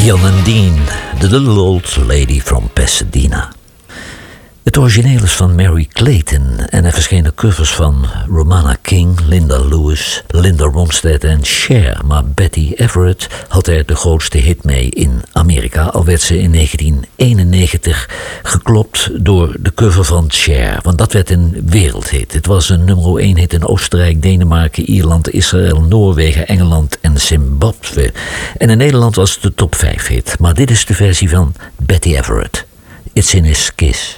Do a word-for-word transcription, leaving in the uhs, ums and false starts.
Dion and Dean, The Little Old Lady from Pasadena. Het origineel is van Mary Clayton en er verschenen covers van Romana King, Linda Lewis, Linda Ronstadt en Cher. Maar Betty Everett had er de grootste hit mee in Amerika, al werd ze in negentien eenennegentig geklopt door de cover van Cher. Want dat werd een wereldhit. Het was een nummer één hit in Oostenrijk, Denemarken, Ierland, Israël, Noorwegen, Engeland en Zimbabwe. En in Nederland was het de top vijf hit. Maar dit is de versie van Betty Everett. It's in his kiss.